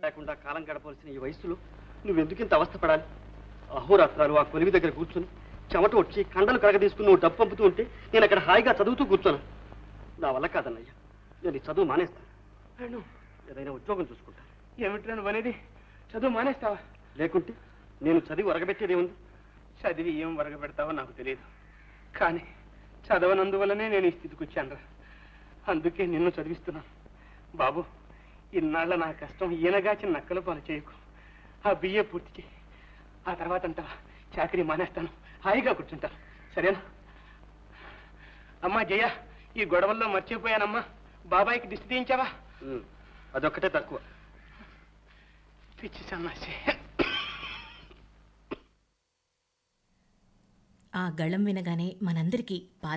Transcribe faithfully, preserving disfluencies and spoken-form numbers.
లేకుండా కాలం గడపవలసిన ఈ వయసులో నువ్వెందుకింత అవస్థపడాలి? అహోరాత్రాలు ఆ కొలివి దగ్గర కూర్చుని చెమట వచ్చి కండలు కరగ తీసుకుని నువ్వు డబ్బు పంపుతూ ఉంటే నేను అక్కడ హాయిగా చదువుతూ కూర్చోను. నా వల్ల కాదన్నయ్యా, నేను ఈ చదువు మానేస్తాను. ఏదైనా ఉద్యోగం చూసుకుంటాను. ఏమిట్రా నువ్వు అనేది? చదువు మానేస్తావా? లేకుంటే నేను చదివి వరగబెట్టేదే ఉంది. చదివి ఏం వరగబెడతావో నాకు తెలియదు, కానీ చదవనందువల్లనే నేను ఈ స్థితికి వచ్చానురా. అందుకే నిన్ను చదివిస్తున్నాను. బాబు, ఇన్నాళ్ళ నా కష్టం ఈయనగాచిన నక్కల పాలు చేయకు. ఆ బిఏ పూర్తి చేయి. ఆ తర్వాత అంటావా చాకరీ మానేస్తాను, హాయిగా కూర్చుంటాను. సరేనా? అమ్మా జయ, ఈ గొడవల్లో మర్చిపోయానమ్మా. బాబాయికి దిష్టి తీయించావా? అదొక్కటే తక్కువ. పిచ్చి సన్నాసి. ఆ గళం వినగానే మనందరికీ